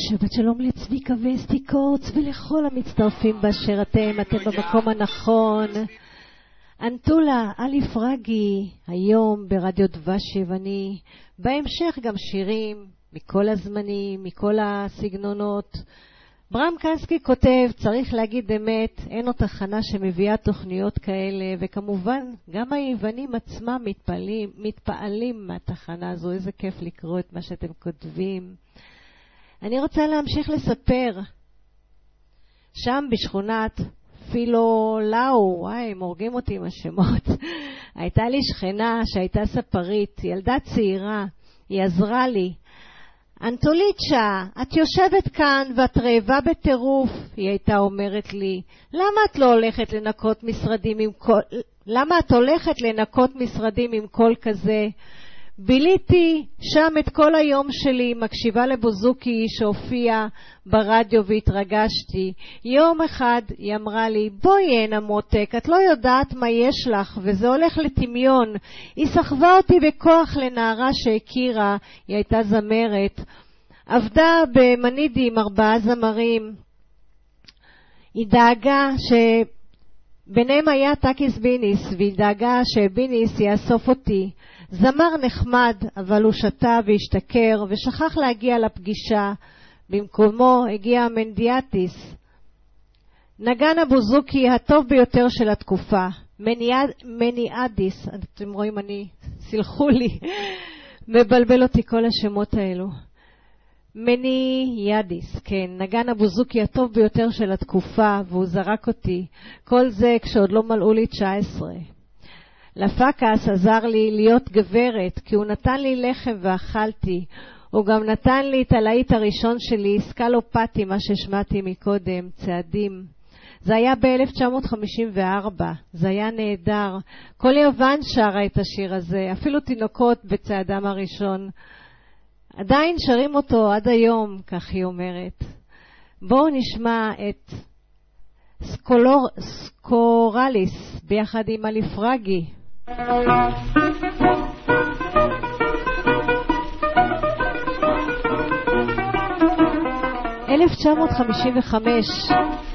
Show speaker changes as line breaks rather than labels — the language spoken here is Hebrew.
שבת שלום לצביקה ואסתי קורץ ולכל המצטרפים באשר אתם במקום הנכון. אנטולה, אלי פרגי, היום ברדיו דבשי, ואני בהמשך גם שירים מכל הזמנים, מכל הסגנונות. ברם קנסקי כותב, צריך להגיד אמת, אין עוד תחנה שמביאה תוכניות כאלה, וכמובן גם היוונים עצמם מתפעלים מהתחנה הזו. איזה כיף לקרוא את מה שאתם כותבים. אני רוצה להמשיך לספר. שם בשכונת פילולאו, וואי, הם הורגים אותי עם השמות. הייתה לי שכנה שהייתה ספרית, ילדה צעירה, היא עזרה לי. אנטוליצ'ה, את יושבת כאן ואת רעבה בטירוף, היא הייתה אומרת לי. למה את הולכת לנקות משרדים עם קול כזה? ביליתי שם את כל היום שלי, מקשיבה לבוזוקי שהופיע ברדיו והתרגשתי. יום אחד היא אמרה לי, בואי הנה מותק, את לא יודעת מה יש לך וזה הולך לטמיון. היא סחבה אותי בכוח לנערה שהכירה, היא הייתה זמרת. עבדה במנידי עם 4 זמרים. היא דאגה ביניהם היה טקיס ביניס, והיא דאגה שביניס יאסוף אותי. זמר נחמד, אבל הוא שתה והשתכר ושכח להגיע לפגישה. במקומו הגיע מנדיאטיס, נגן הבוזוקי הטוב ביותר של התקופה. מניאדיס, אתם רואים, סלחו לי, מבלבל אותי כל השמות האלו. מניאדיס, כן, נגן הבוזוקי הטוב ביותר של התקופה, והוא זרק אותי. כל זה כשעוד לא מלאו לי 19. לפקס עזר לי להיות גברת, כי הוא נתן לי לחם ואכלתי. הוא גם נתן לי את הלהיט הראשון שלי, סקלופטי, מה ששמעתי מקודם, צעדים. זה היה ב-1954, זה היה נהדר. כל יוון שרה את השיר הזה, אפילו תינוקות בצעדם הראשון. עדיין שרים אותו עד היום, כך היא אומרת. בואו נשמע את סקורליס ביחד עם אלי פרגי. 1955